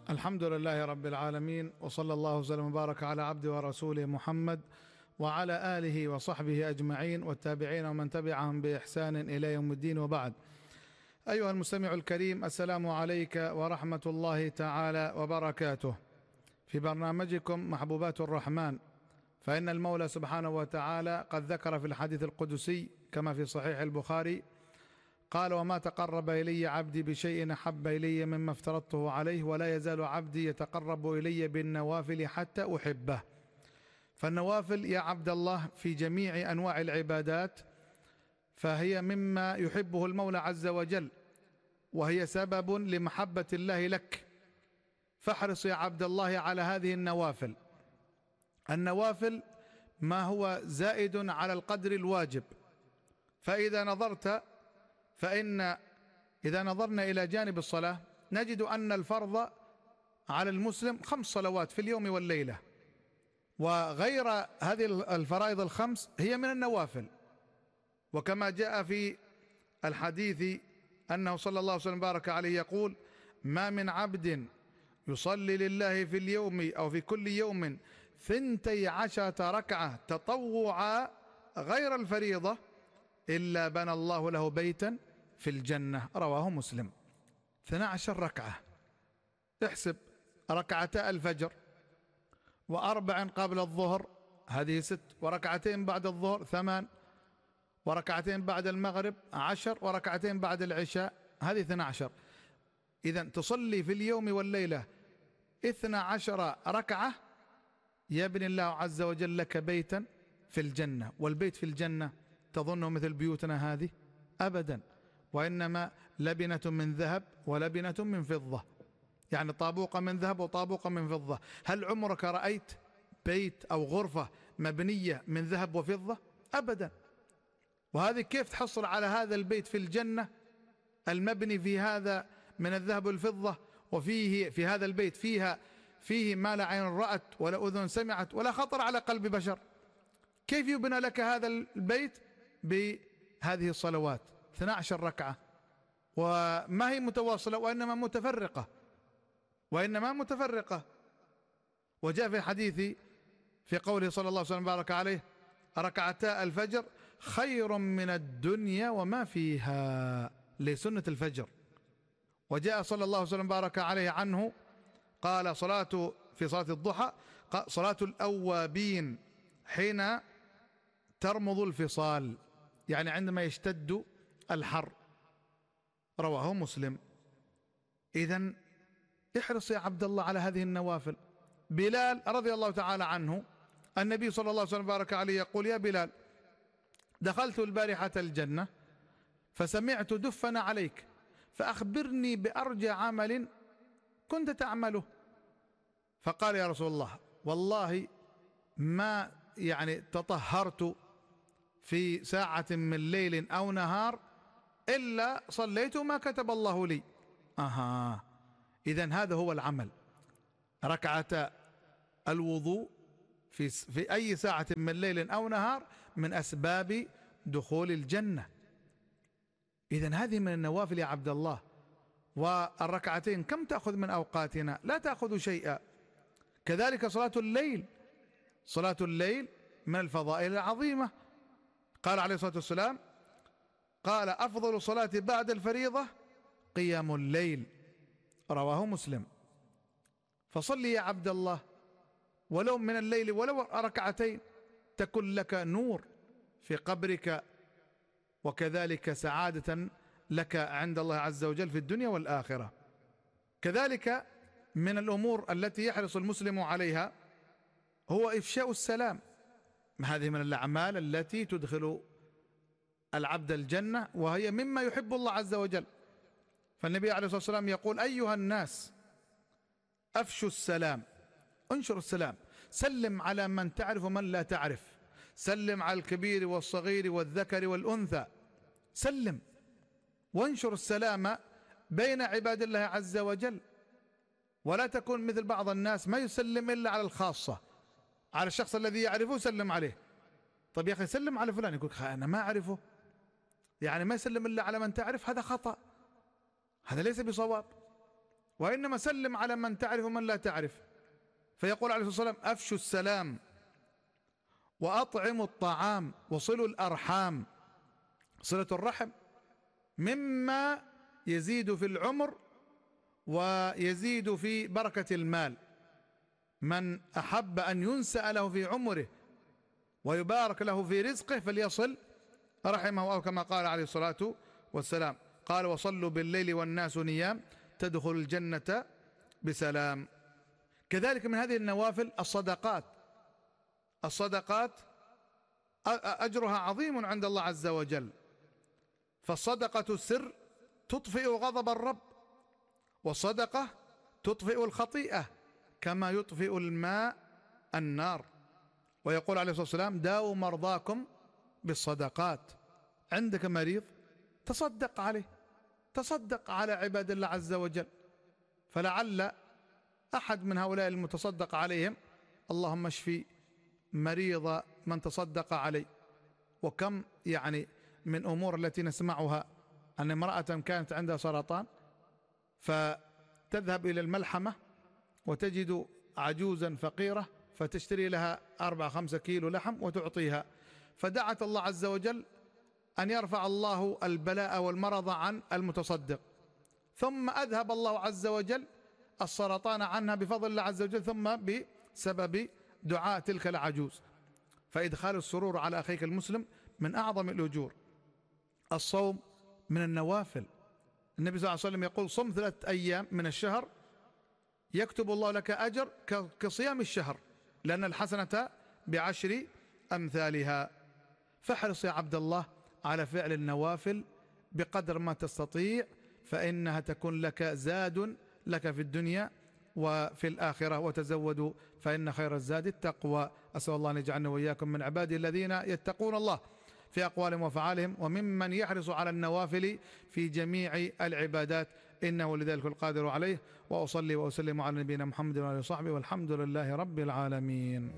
الحمد لله رب العالمين، وصلى الله وسلم وبارك على عبده ورسوله محمد وعلى آله وصحبه أجمعين والتابعين ومن تبعهم بإحسان إلى يوم الدين، وبعد. أيها المستمع الكريم، السلام عليك ورحمة الله تعالى وبركاته. في برنامجكم محبوبات الرحمن، فإن المولى سبحانه وتعالى قد ذكر في الحديث القدسي كما في صحيح البخاري قال: وما تقرب إلي عبدي بشيء أحب إلي مما افترضته عليه، ولا يزال عبدي يتقرب إلي بالنوافل حتى أحبه. فالنوافل يا عبد الله في جميع أنواع العبادات فهي مما يحبه المولى عز وجل، وهي سبب لمحبة الله لك. فاحرص يا عبد الله على هذه النوافل. النوافل ما هو زائد على القدر الواجب. إذا نظرنا إلى جانب الصلاة نجد أن الفرض على المسلم 5 صلوات في اليوم والليلة، وغير هذه الفرائض ال5 هي من النوافل. وكما جاء في الحديث أنه صلى الله عليه وسلم بارك عليه يقول: ما من عبد يصلي لله في اليوم أو في كل يوم 12 ركعة تطوعا غير الفريضة إلا بنى الله له بيتا في الجنة. رواه مسلم. 12 ركعة، احسب: ركعتا الفجر، و4 قبل الظهر هذه 6، وركعتين بعد الظهر 8، وركعتين بعد المغرب 10، وركعتين بعد العشاء هذه 12. إذن تصلي في اليوم والليلة 12 ركعة يبني الله عز وجل لك بيتا في الجنة. والبيت في الجنة تظنه مثل بيوتنا هذه؟ أبدا، وإنما لبنة من ذهب ولبنة من فضة، يعني طابوقة من ذهب وطابوقة من فضة. هل عمرك رأيت بيت أو غرفة مبنية من ذهب وفضة؟ أبدا. وهذه كيف تحصل على هذا البيت في الجنة المبني في هذا من الذهب والفضة، وفيه في هذا البيت فيه ما لا عين رأت ولا أذن سمعت ولا خطر على قلب بشر؟ كيف يبنى لك هذا البيت؟ بهذه الصلوات 12 ركعة، وما هي متواصلة وإنما متفرقة. وجاء في الحديث في قوله صلى الله عليه وسلم بارك عليه: ركعتا الفجر خير من الدنيا وما فيها، لسنة الفجر. وجاء صلى الله عليه وسلم بارك عليه عنه قال: في صلاة الضحى صلاة الأوابين حين ترمض الفصال، يعني عندما يشتد الحر. رواه مسلم. إذن احرص يا عبد الله على هذه النوافل. بلال رضي الله تعالى عنه، النبي صلى الله عليه وسلم بارك عليه يقول: يا بلال، دخلت البارحة الجنة فسمعت دفن عليك، فأخبرني بأرجى عمل كنت تعمله. فقال: يا رسول الله، والله ما تطهرت في ساعة من ليل أو نهار إلا صليت ما كتب الله لي. إذن هذا هو العمل. ركعة الوضوء في أي ساعة من ليل أو نهار من أسباب دخول الجنة. إذن هذه من النوافل يا عبد الله. والركعتين كم تأخذ من أوقاتنا؟ لا تأخذ شيئا. كذلك صلاة الليل من الفضائل العظيمة. قال عليه الصلاة والسلام: قال: أفضل صلاة بعد الفريضة قيام الليل. رواه مسلم. فصلي يا عبد الله ولو من الليل ولو ركعتين، تكن لك نور في قبرك، وكذلك سعادة لك عند الله عز وجل في الدنيا والآخرة. كذلك من الأمور التي يحرص المسلم عليها هو إفشاء السلام. هذه من الأعمال التي تدخل العبد الجنة، وهي مما يحب الله عز وجل. فالنبي عليه الصلاة والسلام يقول: أيها الناس أفشوا السلام، انشر السلام، سلم على من تعرف ومن لا تعرف، سلم على الكبير والصغير والذكر والأنثى، سلم وانشر السلام بين عباد الله عز وجل. ولا تكون مثل بعض الناس ما يسلم إلا على الخاصة، على الشخص الذي يعرفه سلم عليه. طيب يا أخي سلم على فلان، يقول: أنا ما أعرفه، يعني ما يسلم إلا على من تعرف. هذا خطأ، هذا ليس بصواب. وإنما سلم على من تعرف ومن لا تعرف. فيقول عليه الصلاة والسلام: أفشوا السلام وأطعموا الطعام وصلوا الأرحام. صلة الرحم مما يزيد في العمر ويزيد في بركة المال. من أحب أن ينسأ له في عمره ويبارك له في رزقه فليصل رحمه، أو كما قال عليه الصلاة والسلام. قال: وصلوا بالليل والناس نيام تدخل الجنة بسلام. كذلك من هذه النوافل الصدقات. الصدقات أجرها عظيم عند الله عز وجل. فالصدقة السر تطفئ غضب الرب، والصدقة تطفئ الخطيئة كما يطفئ الماء النار. ويقول عليه الصلاة والسلام: داووا مرضاكم بالصدقات. عندك مريض تصدق عليه، تصدق على عباد الله عز وجل، فلعل أحد من هؤلاء المتصدق عليهم اللهم اشفي مريض من تصدق عليه. وكم يعني من أمور التي نسمعها أن امرأة كانت عندها سرطان فتذهب إلى الملحمة وتجد عجوزا فقيرة فتشتري لها 4-5 كيلو لحم وتعطيها، فدعت الله عز وجل أن يرفع الله البلاء والمرض عن المتصدق، ثم أذهب الله عز وجل السرطان عنها بفضل الله عز وجل، ثم بسبب دعاء تلك العجوز. فإدخال السرور على أخيك المسلم من أعظم الأجور. الصوم من النوافل. النبي صلى الله عليه وسلم يقول: صم 3 أيام من الشهر يكتب الله لك أجر كصيام الشهر، لأن الحسنة ب10 أمثالها. فاحرص يا عبد الله على فعل النوافل بقدر ما تستطيع، فإنها تكون لك زاد لك في الدنيا وفي الآخرة. وتزودوا فإن خير الزاد التقوى. أسأل الله أن يجعلنا وإياكم من عباده الذين يتقون الله في أقوالهم وفعالهم، وممن يحرص على النوافل في جميع العبادات، إنه لذلك القادر عليه. وأصلي وأسلم على نبينا محمد وعلى آله وصحبه، والحمد لله رب العالمين.